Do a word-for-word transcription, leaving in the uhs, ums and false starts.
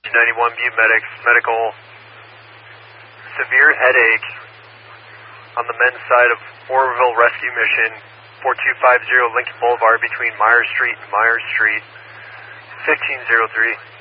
ninety-one Butte Medics, medical, severe headache on the men's side of Oroville Rescue Mission, four two five zero Lincoln Boulevard between Myers Street and Myers Street, fifteen oh three.